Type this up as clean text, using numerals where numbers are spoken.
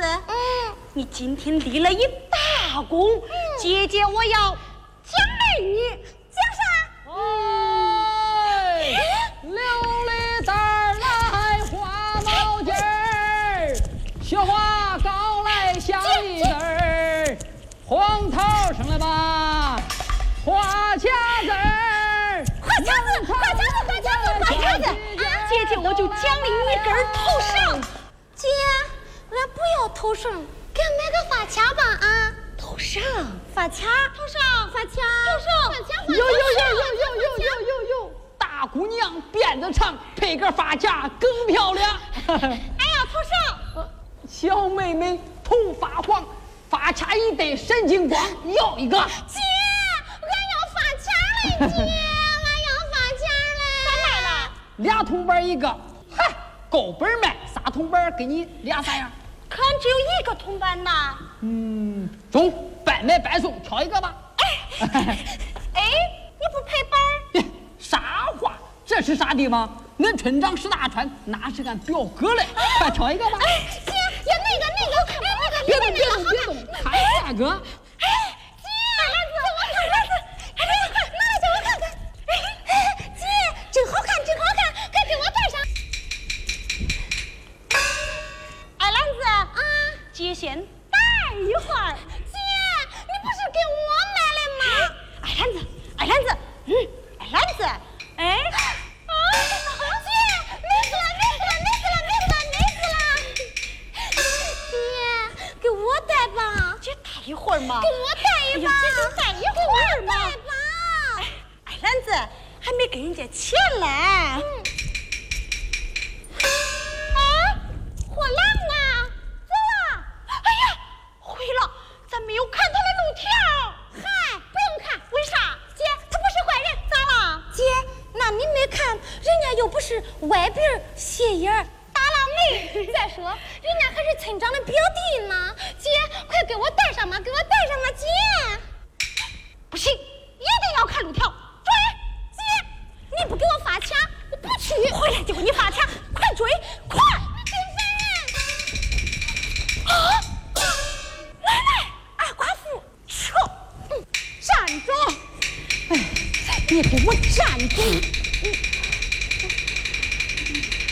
你今天立了一大功，姐姐我要奖励你。 奖啥？ 哎，琉璃蛋儿来花毛尖儿，雪花糕来香一根儿，黄桃上来吧，花夹子儿， 花夹子，花夹子，花夹子，花夹子！ 姐姐我就奖励你一根头绳。 姐，俺不要头绳，给俺买个发卡吧啊！ 头绳， 发卡，头绳，发卡，头绳，发卡， 有，大姑娘辫子长，配个发卡更漂亮。 俺要头绳。 小妹妹头发黄，发卡一对闪金光，要一个。 姐，俺要发卡嘞！姐，俺要发卡嘞！咋买了 ？2铜板一个，嗨，够本卖。3铜板给你俩啥样？ 可俺只有1个铜板呐。 中，半买半送，挑一个吧。 哎，你不赔本？ 啥话？这是啥地方？恁村长石大川那是俺表哥嘞，快挑一个吧。 姐，要那个， 别动，看那个。 姐，拿来给我看看。姐，真好看，快给我戴上。 矮篮子啊，姐先待一会儿。 姐，你不是给我买的吗？ 矮篮子，矮篮子，哎。 姐，没事了。姐，给我戴吧。 姐待一会儿嘛。 给我戴一把。 这就待一会儿嘛。 戴吧。 矮篮子还没给人家钱嘞。 火狼呢？走了。 哎呀，毁了，咱没有看他的路条。 嗨，不用看。 为啥？ 姐，他不是坏人，咋了？姐，那你没看，人家又不是外边斜眼大浪妹。再说，人家还是村长的表弟呢。姐，快给我戴上吧，姐。 不行，一定要看路条。追！ 姐，你不给我发卡，我不去。 回来就给你发卡，快追，快！啊！奶奶，二寡妇，撤！站住！ 你给我站住！